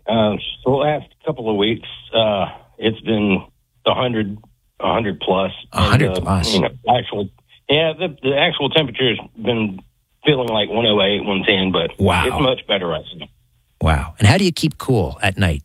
The last couple of weeks, it's been 100 plus. 100 plus. The actual temperature has been feeling like 108, 110, but wow. It's much better right now. Wow. And how do you keep cool at night?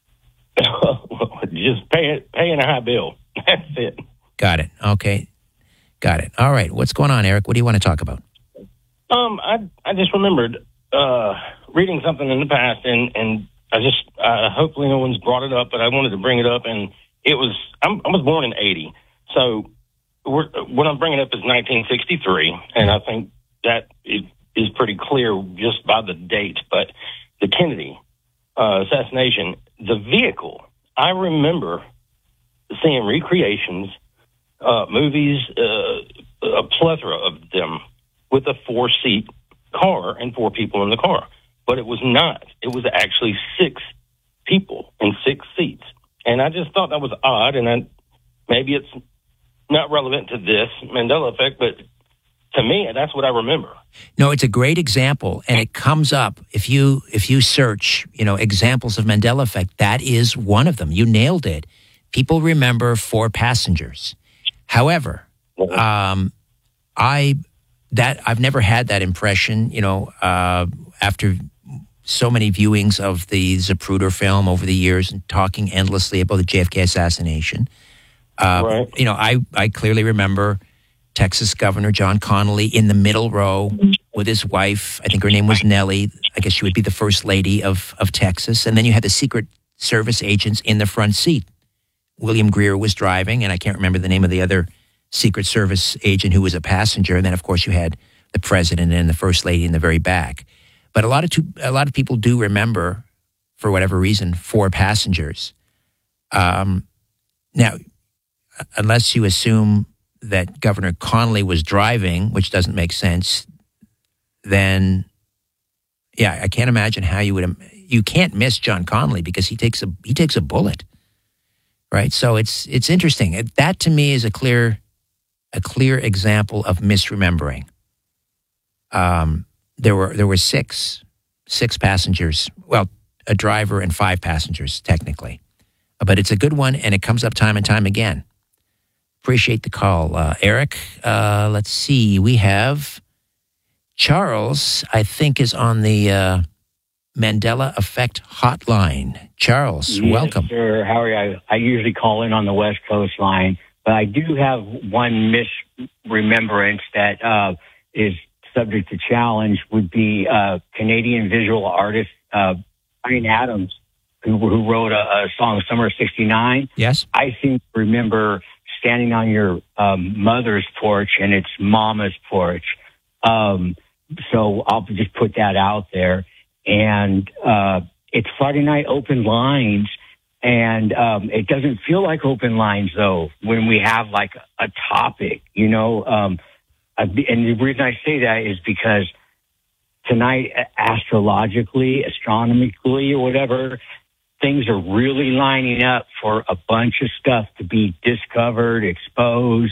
Just paying a high bill. That's it. Got it. Okay. Got it. All right. What's going on, Eric? What do you want to talk about? I just remembered reading something in the past, and I just hopefully no one's brought it up, but I wanted to bring it up, and I was born in 80, so what I'm bringing up is 1963, and I think that is pretty clear just by the date. But the Kennedy assassination, the vehicle, I remember seeing recreations, movies, a plethora of them with a 4-seat car and 4 people in the car. But it was not. It was actually 6 people in 6 seats. And I just thought that was odd, and maybe it's not relevant to this Mandela effect, but to me, that's what I remember. No, it's a great example, and it comes up if you search, examples of Mandela effect. That is one of them. You nailed it. People remember 4 passengers. However, I've never had that impression. After so many viewings of the Zapruder film over the years and talking endlessly about the JFK assassination, right. I clearly remember Texas Governor John Connally in the middle row with his wife. I think her name was Nellie. I guess she would be the first lady of Texas. And then you had the Secret Service agents in the front seat. William Greer was driving, and I can't remember the name of the other Secret Service agent who was a passenger. And then, of course, you had the president and the first lady in the very back. But a lot of people do remember, for whatever reason, 4 passengers. Now, unless you assume that Governor Connally was driving, which doesn't make sense, then, yeah, I can't imagine how you can't miss John Connally because he takes a bullet, right? So it's interesting. That to me is a clear example of misremembering. There were 6 passengers, well, a driver and 5 passengers technically, but it's a good one, and it comes up time and time again. Appreciate the call, Eric. Let's see. We have Charles, I think, is on the Mandela Effect hotline. Charles, welcome. Yes, sir. How are you? I usually call in on the West Coast line, but I do have one misremembrance that is subject to challenge, would be Canadian visual artist Bryan Adams, who wrote a song, Summer of '69. Yes. I seem to remember standing on your mother's porch, and it's Mama's porch. So I'll just put that out there. And it's Friday night open lines, and it doesn't feel like open lines, though, when we have, like, a topic, and the reason I say that is because tonight, astrologically, astronomically, or whatever, things are really lining up for a bunch of stuff to be discovered, exposed,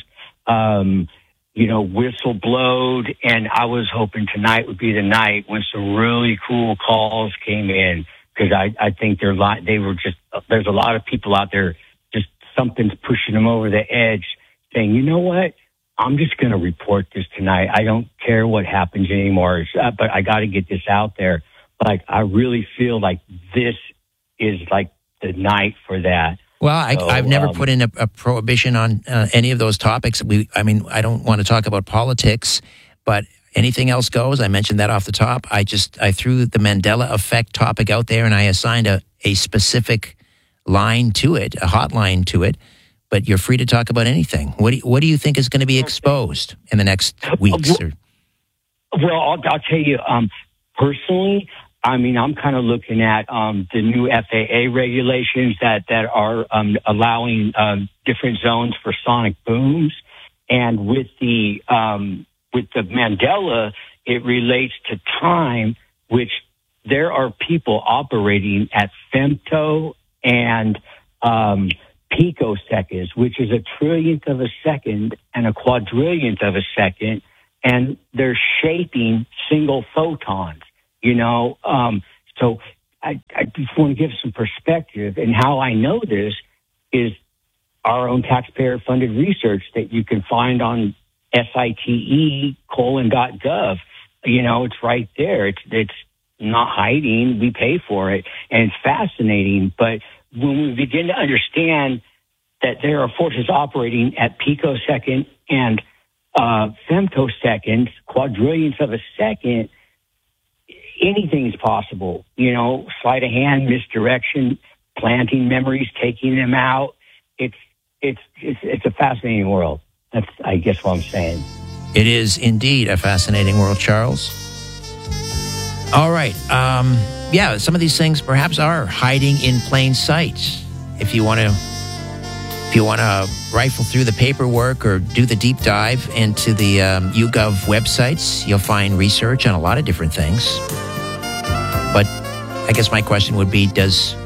whistle blowed. And I was hoping tonight would be the night when some really cool calls came in, because I think there's a lot of people out there, just something's pushing them over the edge, saying, you know what? I'm just going to report this tonight. I don't care what happens anymore, but I got to get this out there. Like, I really feel like this is like the night for that. Well, I've never put in a prohibition on any of those topics. I don't want to talk about politics, but anything else goes. I mentioned that off the top. I threw the Mandela Effect topic out there, and I assigned a specific line to it, a hotline to it. But you're free to talk about anything. What do you think is going to be exposed in the next weeks? Well, I'll tell you, personally, I'm kind of looking at the new FAA regulations that are allowing different zones for sonic booms, and with the Mandela, it relates to time, which there are people operating at femto and picoseconds, which is a trillionth of a second and a quadrillionth of a second, and they're shaping single photons. So I just want to give some perspective. And how I know this is our own taxpayer-funded research that you can find on site:/.gov. It's right there. It's not hiding. We pay for it, and it's fascinating. But when we begin to understand that there are forces operating at picosecond and femtoseconds, quadrillions of a second, anything is possible. Sleight of hand, misdirection, planting memories, taking them out. It's a fascinating world. That's, I guess, what I'm saying. It is indeed a fascinating world, Charles. All right. Some of these things perhaps are hiding in plain sight. If you want to rifle through the paperwork or do the deep dive into the YouGov websites, you'll find research on a lot of different things. But I guess my question would be, does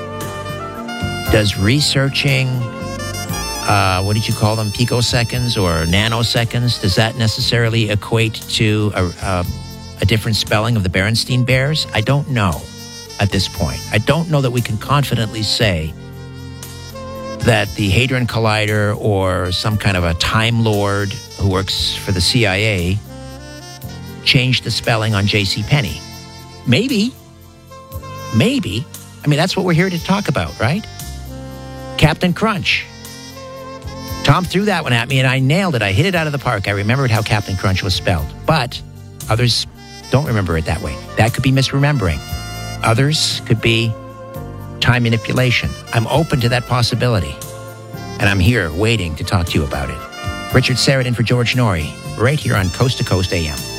researching, what did you call them, picoseconds or nanoseconds, does that necessarily equate to a different spelling of the Berenstain Bears? I don't know at this point. I don't know that we can confidently say that the Hadron Collider or some kind of a Time Lord who works for the CIA changed the spelling on JCPenney. Maybe. I mean, that's what we're here to talk about, right? Captain Crunch. Tom threw that one at me, and I nailed it. I hit it out of the park. I remembered how Captain Crunch was spelled. But others don't remember it that way. That could be misremembering. Others could be time manipulation. I'm open to that possibility. And I'm here waiting to talk to you about it. Richard Sheridan for George Noory, right here on Coast to Coast AM.